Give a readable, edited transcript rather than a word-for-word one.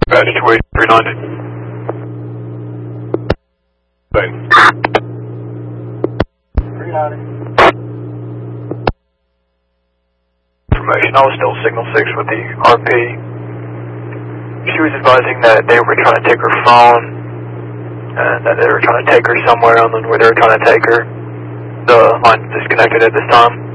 Badge 28390. Bang. 390. Information, I was still Signal 6 with the RP. She was advising that they were trying to take her phone, and that they were trying to take her somewhere, and then where they were trying to take her, the line's disconnected at this time.